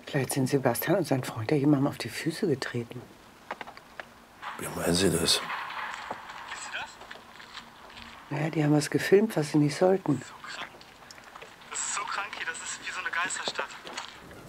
Vielleicht sind Sebastian und sein Freund ja jemandem auf die Füße getreten. Wie meinen Sie das? Wisst ihr das? Naja, die haben was gefilmt, was sie nicht sollten. So krank. Das ist so krank hier, das ist wie so eine Geisterstadt.